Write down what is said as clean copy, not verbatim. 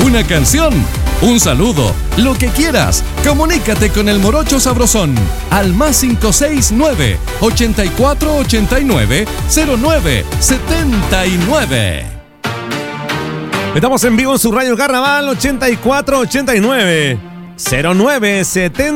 una canción, un saludo, lo que quieras. Comunícate con el Morocho Sabrosón al +569 8489 0979. Estamos en vivo en su radio Carnaval 8489 0970.